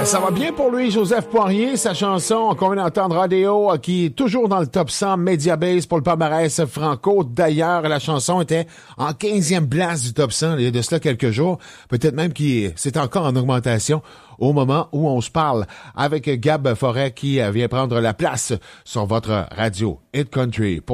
Ça va bien pour lui, Joseph Poirier. Sa chanson qu'on vient d'entendre, Rodeo, qui est toujours dans le top 100 Mediabase pour le palmarès franco. D'ailleurs, la chanson était en 15e place du top 100 il y a de cela quelques jours. Peut-être même c'est encore en augmentation au moment où on se parle avec Gab Forêt qui vient prendre la place sur votre radio Hit Country.